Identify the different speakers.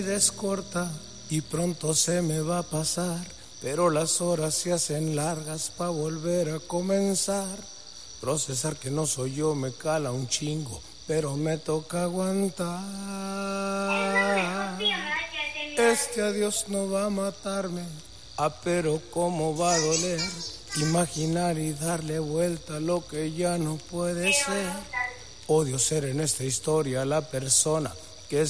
Speaker 1: vida es corta y pronto se me va a pasar, pero las horas se hacen largas pa' volver a comenzar. Procesar que no soy yo me cala un chingo, pero me toca aguantar. Este adiós no va a matarme, pero cómo va a doler imaginar y darle vuelta a lo que ya no puede ser. Odio ser en esta historia la persona